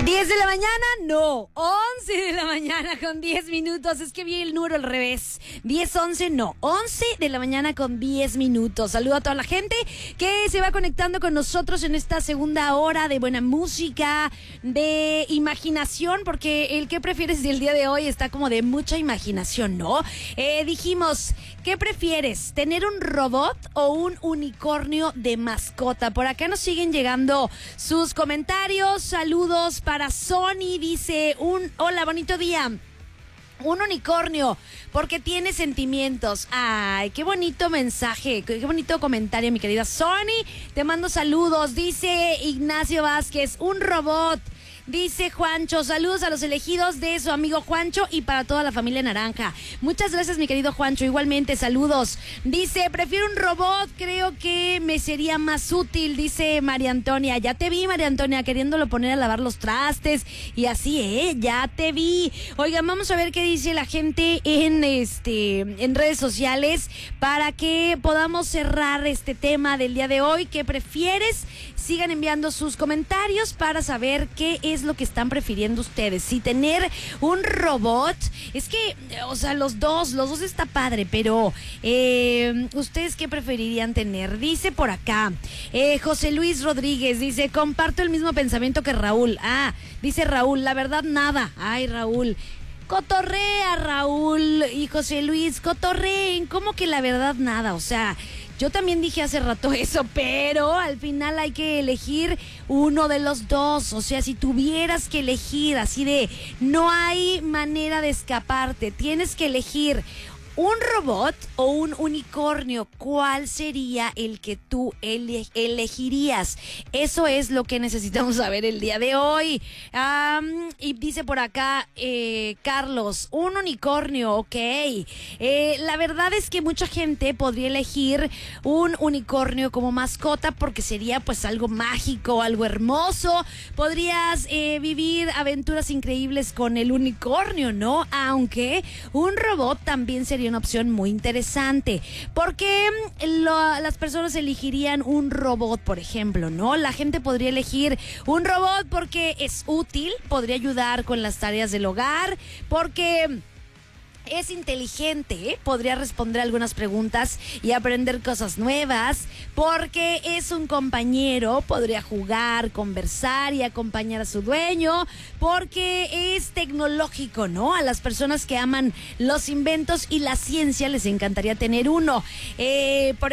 10 de la mañana, no, 11 de la mañana con 10 minutos, es que vi el número al revés, 10, 11, no, 11 de la mañana con 10 minutos. Saludo a toda la gente que se va conectando con nosotros en esta segunda hora de buena música, de imaginación, porque el que prefieres del día de hoy está como de mucha imaginación, ¿no? Dijimos, ¿qué prefieres? ¿Tener un robot o un unicornio de mascota? Por acá nos siguen llegando sus comentarios, saludos para Sony, dice hola, bonito día. Un unicornio, porque tiene sentimientos. Ay, qué bonito mensaje, qué bonito comentario, mi querida Sony. Te mando saludos, dice Ignacio Vázquez, un robot. Dice Juancho, saludos a los elegidos de su amigo Juancho y para toda la familia Naranja. Muchas gracias, mi querido Juancho, igualmente, saludos. Dice, prefiero un robot, creo que me sería más útil, dice María Antonia. Ya te vi, María Antonia, queriéndolo poner a lavar los trastes y así, ya te vi. Oigan, vamos a ver qué dice la gente en redes sociales para que podamos cerrar este tema del día de hoy. ¿Qué prefieres? Sigan enviando sus comentarios para saber qué es lo que están prefiriendo ustedes. Si tener un robot, es que, o sea, los dos está padre, pero ¿ustedes qué preferirían tener? Dice por acá, José Luis Rodríguez, dice, comparto el mismo pensamiento que Raúl. Dice Raúl, la verdad nada. Ay, Raúl. Cotorrea, Raúl y José Luis, cotorreen, ¿cómo que la verdad nada? O sea, yo también dije hace rato eso, pero al final hay que elegir uno de los dos. O sea, si tuvieras que elegir así de, no hay manera de escaparte, tienes que elegir un robot o un unicornio, ¿cuál sería el que tú elegirías? Eso es lo que necesitamos saber el día de hoy. Y dice por acá Carlos, un unicornio, ok. La verdad es que mucha gente podría elegir un unicornio como mascota porque sería pues algo mágico, algo hermoso. Podrías vivir aventuras increíbles con el unicornio, ¿no? Aunque un robot también sería una opción muy interesante. Porque las personas elegirían un robot, por ejemplo, ¿no? La gente podría elegir un robot porque es útil, podría ayudar con las tareas del hogar, porque es inteligente, podría responder algunas preguntas y aprender cosas nuevas, porque es un compañero, podría jugar, conversar y acompañar a su dueño, porque es tecnológico, ¿no? A las personas que aman los inventos y la ciencia les encantaría tener uno. Por